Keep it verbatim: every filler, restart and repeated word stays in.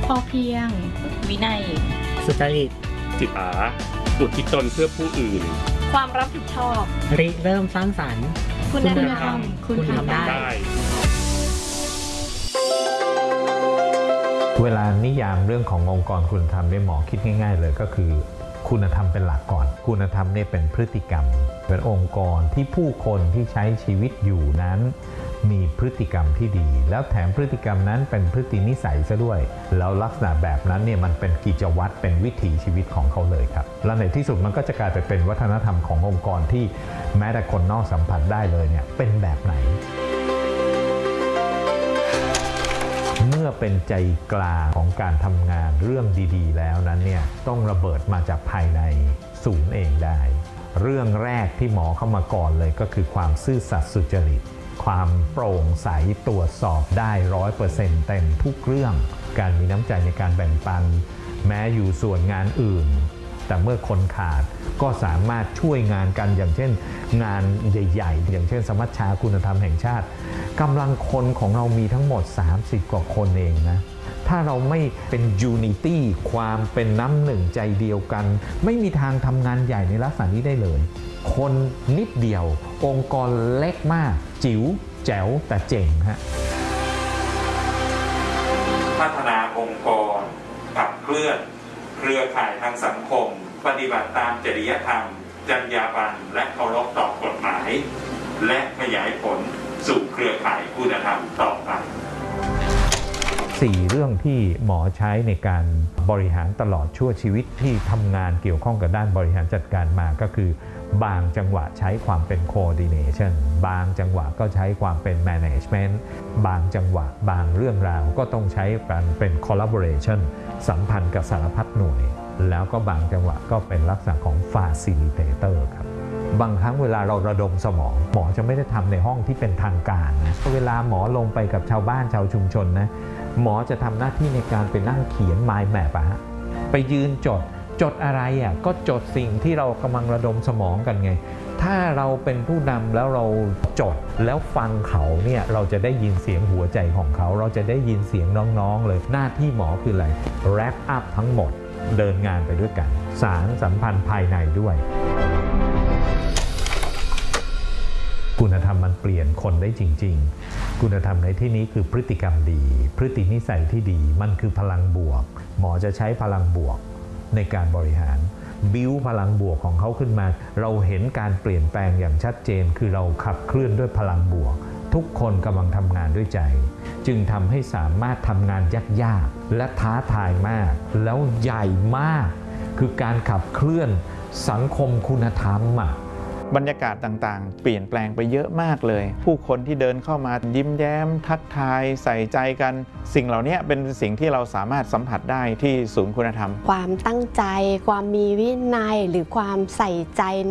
พอเพียงวินัยสุจริตจิตอาอุทิศตนเพื่อผู้อื่นความรับผิดชอบริเริ่มสร้างสรรค์คุณธรรมคุณทำได้เวลานิยามเรื่องขององค์กรคุณธรรมได้หมอคิดง่ายๆเลยก็คือคุณธรรมเป็นหลักก่อนคุณธรรมเนี่ยเป็นพฤติกรรมเป็นองค์กรที่ผู้คนที่ใช้ชีวิตอยู่นั้นมีพฤติกรรมที่ดีแล้วแถมพฤติกรรมนั้นเป็นพฤตินิสัยซะด้วยแล้วลักษณะแบบนั้นเนี่ยมันเป็นกิจวัตรเป็นวิถีชีวิตของเขาเลยครับและในที่สุดมันก็จะกลายไปเป็นวัฒนธรรมขององค์กรที่แม้แต่คนนอกสัมผัสได้เลยเนี่ยเป็นแบบไหนเมื่อเป็นใจกลางของการทำงานเรื่องดีๆแล้วนั้นเนี่ยต้องระเบิดมาจากภายในศูนย์เองได้เรื่องแรกที่หมอเข้ามาก่อนเลยก็คือความซื่อสัตย์สุจริตความโปร่งใสตรวจสอบได้ ร้อยเปอร์เซ็นต์ เต็มทุกเรื่องการมีน้ำใจในการแบ่งปันแม้อยู่ส่วนงานอื่นแต่เมื่อคนขาดก็สามารถช่วยงานกันอย่างเช่นงานใหญ่ๆอย่างเช่นสมัชชาคุณธรรมแห่งชาติกำลังคนของเรามีทั้งหมดสามสิบกว่าคนเองนะถ้าเราไม่เป็นยูนิตี้ความเป็นน้ำหนึ่งใจเดียวกันไม่มีทางทำงานใหญ่ในลักษณะนี้ได้เลยคนนิดเดียวองค์กรเล็กมากจิ๋วแจ๋วแต่เจ๋งฮะพัฒนาองค์กรขับเคลื่อนเครือข่ายทางสังคมปฏิบัติตามจริยธรรมจรรยาบรรณและเคารพต่อกฎหมายและขยายผลสู่เครือข่ายคุณธรรมต่อไปสี่เรื่องที่หมอใช้ในการบริหารตลอดชั่วชีวิตที่ทำงานเกี่ยวข้องกับด้านบริหารจัดการมาก็คือบางจังหวะใช้ความเป็น coordination บางจังหวะก็ใช้ความเป็น management บางจังหวะบางเรื่องราวก็ต้องใช้การเป็น collaboration สัมพันธ์กับสารพัดหน่วยแล้วก็บางจังหวะก็เป็นลักษณะของ facilitator ครับบางครั้งเวลาเราระดมสมองหมอจะไม่ได้ทำในห้องที่เป็นทางการนะเวลาหมอลงไปกับชาวบ้านชาวชุมชนนะหมอจะทำหน้าที่ในการไปนั่งเขียน mind map อะฮะไปยืนจดจดอะไรอ่ะก็จดสิ่งที่เรากำลังระดมสมองกันไงถ้าเราเป็นผู้นำแล้วเราจดแล้วฟังเขาเนี่ยเราจะได้ยินเสียงหัวใจของเขาเราจะได้ยินเสียงน้องๆเลยหน้าที่หมอคืออะไร wrap up ทั้งหมดเดินงานไปด้วยกันสารสัมพันธ์ภายในด้วยคุณธรรมมันเปลี่ยนคนได้จริงๆคุณธรรมในที่นี้คือพฤติกรรมดีพฤตินิสัยที่ดีมันคือพลังบวกหมอจะใช้พลังบวกในการบริหารบิ้วพลังบวกของเขาขึ้นมาเราเห็นการเปลี่ยนแปลงอย่างชัดเจนคือเราขับเคลื่อนด้วยพลังบวกทุกคนกำลังทำงานด้วยใจจึงทำให้สามารถทำงานยากๆและท้าทายมากแล้วใหญ่มากคือการขับเคลื่อนสังคมคุณธรรมอ่ะบรรยากาศต่างๆเปลี่ยนแปลงไปเยอะมากเลยผู้คนที่เดินเข้ามายิ้มแย้มทักทายใส่ใจกันสิ่งเหล่านี้เป็นสิ่งที่เราสามารถสัมผัสได้ที่ศูนย์คุณธรรมความตั้งใจความมีวินัยหรือความใส่ใจ